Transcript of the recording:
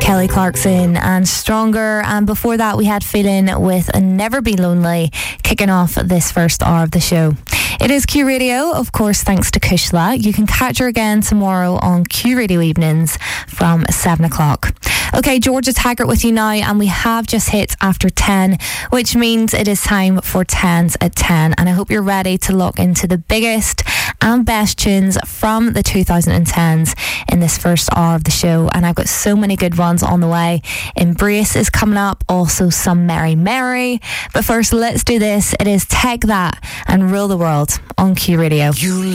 Kelly Clarkson and Stronger, and before that we had Feeling with Never Be Lonely, kicking off this first hour of the show. It is Q Radio, of course, thanks to Kushla. You can catch her again tomorrow on Q Radio Evenings from 7 o'clock. Okay, Georgia Taggart with you now, and we have just hit after 10, which means it is time for 10s at 10, and I hope you're ready to lock into the biggest and best tunes from the 2010s in this first hour of the show, and I've got so many good ones on the way. Embrace is coming up, also some Mary Mary, but first let's do this. It is Take That and Rule the World on Q Radio.